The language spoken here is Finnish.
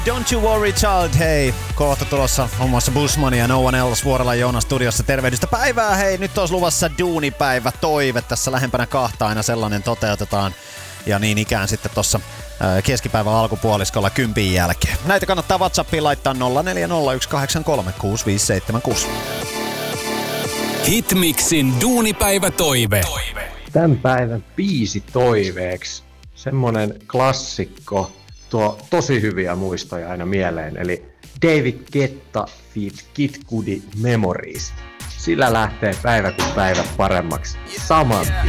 Don't you worry child, hei. Kohta tulossa muun muassa Bushman ja No One Else Vuorella Joona studiossa. Tervehdystä päivää, hei. Nyt olisi luvassa duunipäivä toive. Tässä lähempänä kahta aina sellainen toteutetaan. Ja niin ikään sitten tuossa keskipäivän alkupuoliskolla 10 jälkeen. Näitä kannattaa WhatsAppiin laittaa 0401836576. Hitmixin duunipäivä toive. Tämän päivän biisi toiveeksi semmonen klassikko, tuo tosi hyviä muistoja aina mieleen, eli David Guetta feat. Kid Cudi Memories. Sillä lähtee päivä kuin päivä paremmaksi saman tien.